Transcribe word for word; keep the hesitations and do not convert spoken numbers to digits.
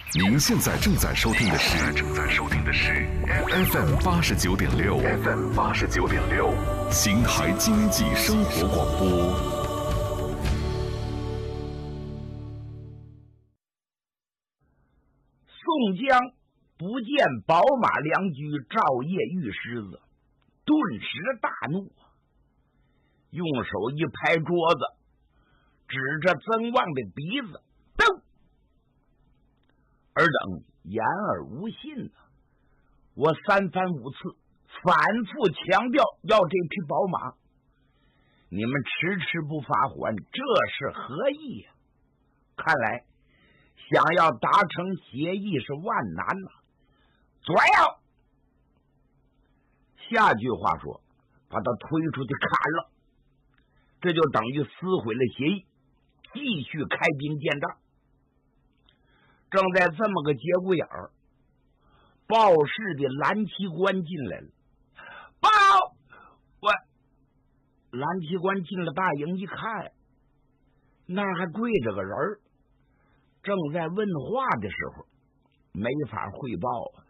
您现在正在收听的是正在收听的是 F M 八十九点六 F M 八十九点六邢台经济生活广播。 宋江不见宝马良驹赵夜玉狮子，顿时大怒，用手一拍桌子，指着曾旺的鼻子，噔！尔等言而无信啊！我三番五次反复强调要这匹宝马，你们迟迟不发还，这是何意呀、啊？看来想要达成协议是万难呐、啊！左右，下句话说，把他推出去砍了，这就等于撕毁了协议，继续开兵见仗。正在这么个节骨眼儿，报事的蓝旗官进来了。报，我蓝旗官进了大营一看，那还跪着个人儿，正在问话的时候，没法汇报啊。